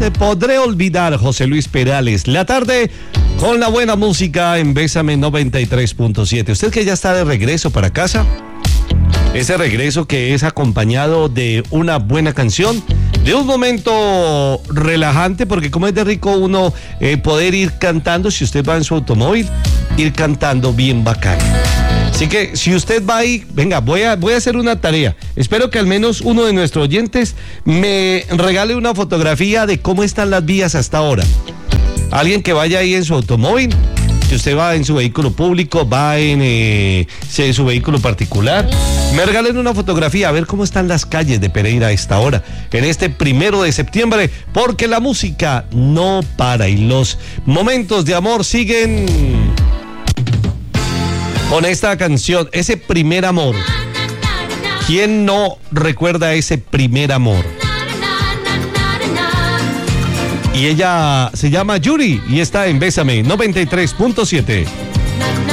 te podré olvidar, José Luis Perales. La tarde con la buena música en Bésame 93.7. Usted que ya está de regreso para casa, ese regreso que es acompañado de una buena canción, de un momento relajante, porque como es de rico uno poder ir cantando, si usted va en su automóvil, ir cantando bien bacán. Así que si usted va ahí, venga, voy a hacer una tarea. Espero que al menos uno de nuestros oyentes me regale una fotografía de cómo están las vías hasta ahora. Alguien que vaya ahí en su automóvil, si usted va en su vehículo público, va en su vehículo particular, me regalen una fotografía a ver cómo están las calles de Pereira a esta hora, en este 1 de septiembre, porque la música no para y los momentos de amor siguen con esta canción, ese primer amor. ¿Quién no recuerda ese primer amor? Y ella se llama Yuri y está en Bésame 93.7.